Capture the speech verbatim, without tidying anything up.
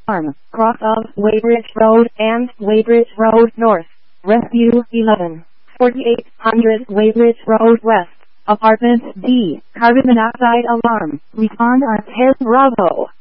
alarm. Cross of Weybridge Road and Weybridge Road North. Rescue eleven. forty-eight hundred Weybridge Road West. Apartment D. Carbon monoxide alarm. Respond on ten Bravo.